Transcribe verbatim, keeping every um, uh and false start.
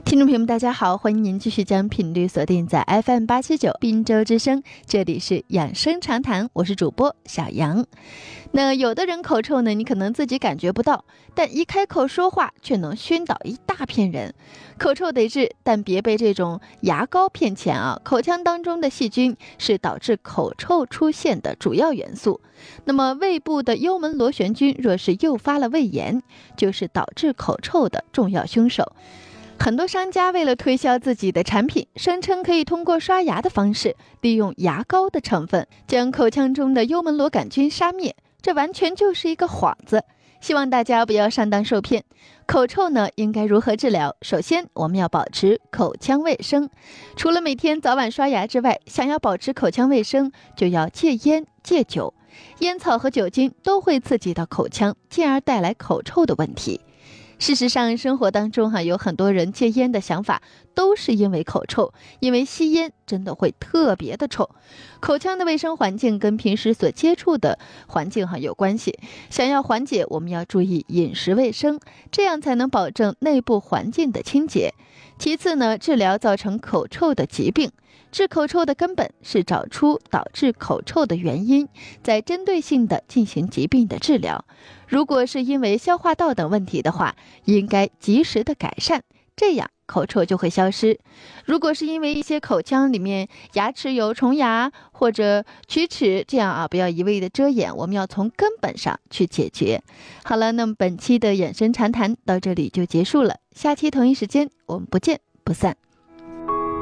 听众朋友们大家好，欢迎您继续将频率锁定在 F M 八七九滨州之声，这里是养生常谈，我是主播小杨。那有的人口臭呢，你可能自己感觉不到，但一开口说话却能熏倒一大片人。口臭得治，但别被这种牙膏骗钱啊！口腔当中的细菌是导致口臭出现的主要元素。那么胃部的幽门螺旋菌若是诱发了胃炎，就是导致口臭的重要凶手。很多商家为了推销自己的产品，声称可以通过刷牙的方式，利用牙膏的成分，将口腔中的幽门螺杆菌杀灭，这完全就是一个幌子。希望大家不要上当受骗。口臭呢，应该如何治疗？首先，我们要保持口腔卫生。除了每天早晚刷牙之外，想要保持口腔卫生，就要戒烟戒酒。烟草和酒精都会刺激到口腔，进而带来口臭的问题。事实上，生活当中哈、啊、有很多人戒烟的想法都是因为口臭，因为吸烟真的会特别的臭。口腔的卫生环境跟平时所接触的环境哈、啊、有关系。想要缓解，我们要注意饮食卫生，这样才能保证内部环境的清洁。其次呢，治疗造成口臭的疾病。治口臭的根本是找出导致口臭的原因，再针对性的进行疾病的治疗。如果是因为消化道等问题的话，应该及时的改善，这样口臭就会消失。如果是因为一些口腔里面牙齿有虫牙或者龋齿，这样啊不要一味的遮掩，我们要从根本上去解决。好了，那么本期的养生常谈到这里就结束了，下期同一时间我们不见不散。